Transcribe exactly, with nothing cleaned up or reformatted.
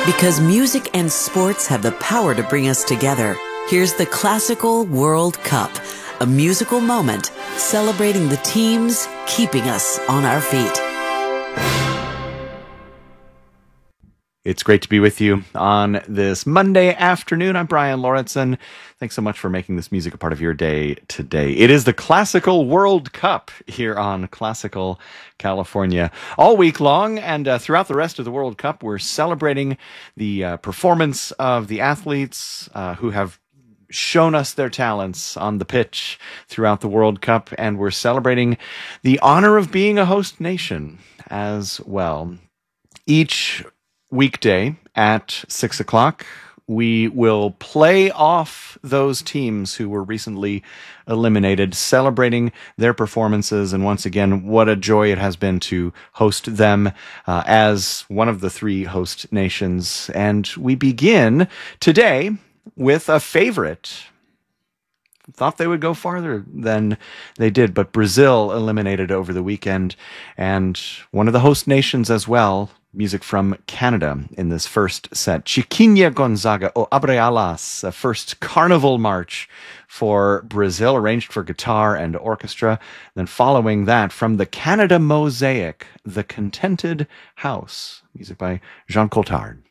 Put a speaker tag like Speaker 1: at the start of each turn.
Speaker 1: Because music and sports have the power to bring us together. Here's the Classical World Cup, a musical moment celebrating the teams keeping us on our feet.
Speaker 2: It's great to be with you on this Monday afternoon. I'm Brian Lauritsen. Thanks so much for making this music a part of your day today. It is the Classical World Cup here on Classical California all week long, and uh, throughout the rest of the World Cup, we're celebrating the uh, performance of the athletes uh, who have shown us their talents on the pitch throughout the World Cup, and we're celebrating the honor of being a host nation as well. Each weekday at six o'clock, we will play off those teams who were recently eliminated, celebrating their performances. And once again, what a joy it has been to host them uh, as one of the three host nations. And we begin today with a favorite. Thought they would go farther than they did, but Brazil eliminated over the weekend, and one of the host nations as well. Music from Canada in this first set. Chiquinha Gonzaga, O Abre Alas, a first carnival march for Brazil, arranged for guitar and orchestra. Then following that, from the Canada Mosaic, The Contented House, music by Jean Coltard.